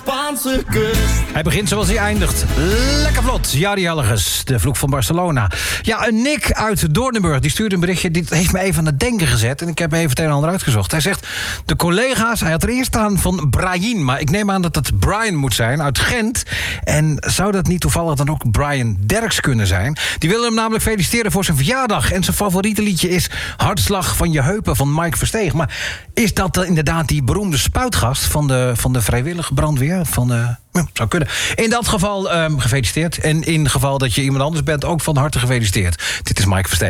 Spaanse kust. Hij begint zoals hij eindigt. Lekker vlot. Jari Helges, de vloek van Barcelona. Ja, een Nick uit Doornenburg, die stuurde een berichtje. Dit heeft me even aan het denken gezet. En ik heb even het een en ander uitgezocht. Hij zegt, de collega's, hij had er eerst staan van Brian. Maar ik neem aan dat het Brian moet zijn, uit Gent. En zou dat niet toevallig dan ook Brian Derks kunnen zijn? Die willen hem namelijk feliciteren voor zijn verjaardag. En zijn favoriete liedje is Hartslag van je heupen van Mike Versteeg. Maar is dat inderdaad die beroemde spuitgast van de vrijwillige brandweer? Zou kunnen. In dat geval gefeliciteerd. En in het geval dat je iemand anders bent, ook van harte gefeliciteerd. Dit is Mike Versteeg.